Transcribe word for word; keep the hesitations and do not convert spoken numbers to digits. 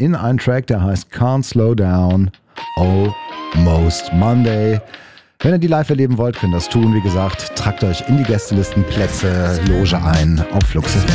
in einen Track, der heißt Can't Slow Down, Almost Monday. Wenn ihr die live erleben wollt, könnt ihr das tun. Wie gesagt, tragt euch in die Gästelistenplätze, Loge ein auf Flux F M.